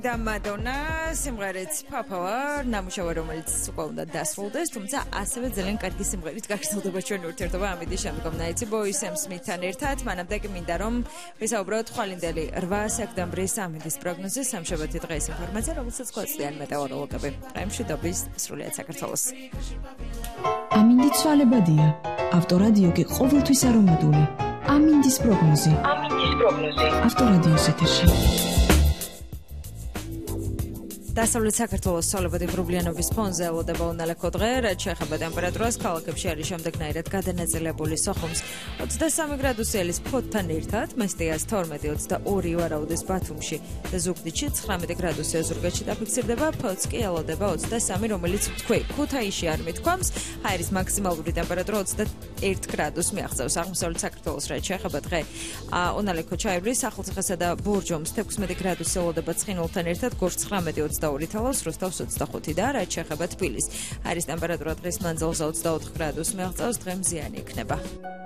და მადონა სიმღერით ფაფავა ნამუშევარი რომელიც უკვე უნდა დასრულდეს, თუმცა ასევე ძალიან კარგი სიმღერით გაგრძელდება ჩვენი ურთიერთობა ამით შემდგომ ნაიცი ბოი სემ სმითთან ერთად. მანამდე კი მინდა რომ ვისაუბროთ ხვალინდელი 8 სექტემბრის ამინდის პროგნოზის სამშაბათი დღეს ინფორმაცია, რომელსაც გვაწვდიან მეტეოროლოგები. მშვიდობის სრულიად საქართველოს. ამინდი ცვალებადია. ავტორადიო კი ყოველთვის არომატული. ამინდის პროგნოზი. ავტორადიოს ეთერში. დასავლეთ საქართველოს ცვალებადი ღრუბლიანობის ფონზე ელოდება უნალექო დღე, რაც შეეხება ტემპერატურას, ქალაქებში არის შემდეგნაირად გადანაწილებული სოხუმს 23 გრადუსი ელის ფოთთან ერთად, მესტიას 12-22 ვარაუდის ბათუმში და ზუგდიდში 19 გრადუსი ოზურგეთში დაფიქსირდება, ფოთს კი ელოდება 23, რომელიც თქვი ქუთაისში არ მithქვამს, ჰაერის მაქსიმალური ტემპერატურა 21 გრადუსს მიაღწევს. აღმოსავლეთ საქართველოს რაც შეეხება დღე უნალექო ჩაივრის, ახალციხესა და ბურჯომს 16 გრადუსი ელოდება ცხინვალთან ერთად, გორს 19 22 თალავს, რუსთავს 25 და რაც შეეხება თბილისს. ჰაერის ტემპერატურა დღეს მანძილზე 24 გრადუსს მიაღწევს, დღე მზიანი იქნება.